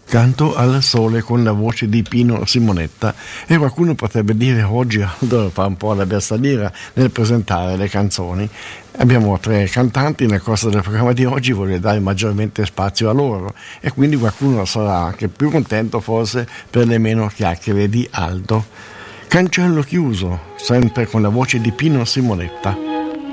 Canto al sole con la voce di Pino Simonetta, e qualcuno potrebbe dire oggi Aldo fa un po' la bersagliera nel presentare le canzoni. Abbiamo 3 cantanti nel corso del programma di oggi, voglio dare maggiormente spazio a loro e quindi qualcuno sarà anche più contento forse per le meno chiacchiere di Aldo. Cancello chiuso, sempre con la voce di Pino Simonetta.